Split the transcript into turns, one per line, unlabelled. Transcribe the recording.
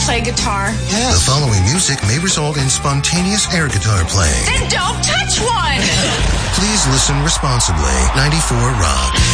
play guitar?
Yeah. The following music may result in spontaneous air guitar playing.
Then don't touch one!
Please listen responsibly. 94 Rock.